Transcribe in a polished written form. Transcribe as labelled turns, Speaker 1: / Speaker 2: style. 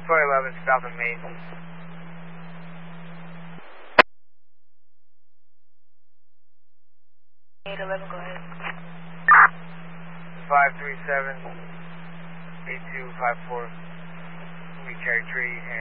Speaker 1: 411, stop in Maine.
Speaker 2: 811, go ahead.
Speaker 1: 537, 8254, we carry tree,